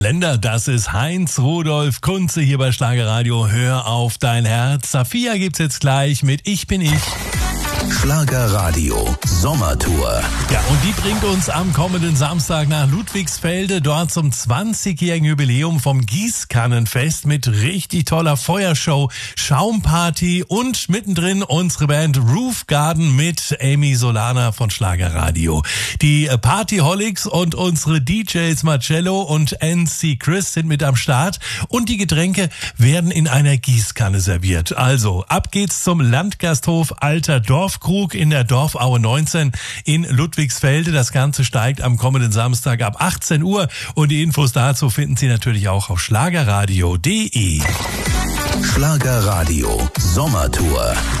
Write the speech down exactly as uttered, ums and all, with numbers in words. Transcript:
Länder, das ist Heinz Rudolf Kunze hier bei Schlagerradio. Hör auf dein Herz. Safia gibt's jetzt gleich mit Ich bin ich. Schlagerradio Sommertour. Ja, und die bringt uns am kommenden Samstag nach Ludwigsfelde, dort zum zwanzigjährigen Jubiläum vom Gießkannenfest mit richtig toller Feuershow, Schaumparty und mittendrin unsere Band Roof Garden mit Amy Solana von Schlagerradio. Die Partyholics und unsere D Js Marcello und N C Chris sind mit am Start und die Getränke werden in einer Gießkanne serviert. Also, ab geht's zum Landgasthof Alter Dorfkrug in der Dorfaue neunzehn in Ludwigsfelde. Das Ganze steigt am kommenden Samstag ab achtzehn Uhr und die Infos dazu finden Sie natürlich auch auf schlagerradio punkt de. Schlagerradio Sommertour.